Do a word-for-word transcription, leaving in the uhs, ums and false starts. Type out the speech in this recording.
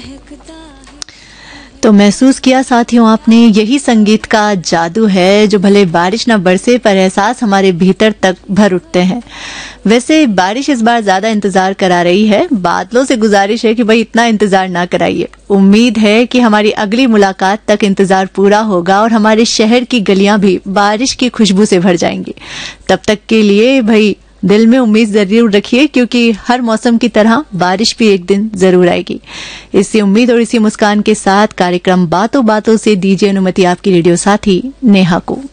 तो महसूस किया साथियों आपने, यही संगीत का जादू है जो भले बारिश ना बरसे पर एहसास हमारे भीतर तक भर उठते हैं। वैसे बारिश इस बार ज्यादा इंतजार करा रही है, बादलों से गुजारिश है कि भाई इतना इंतजार ना कराइए। उम्मीद है कि हमारी अगली मुलाकात तक इंतजार पूरा होगा और हमारे शहर की गलियां भी बारिश की खुशबू से भर जाएंगी। तब तक के लिए भाई दिल में उम्मीद जरूर रखिए, क्योंकि हर मौसम की तरह बारिश भी एक दिन जरूर आएगी। इसी उम्मीद और इसी मुस्कान के साथ कार्यक्रम बातों बातों से दीजिए अनुमति आपकी रेडियो साथी नेहा को।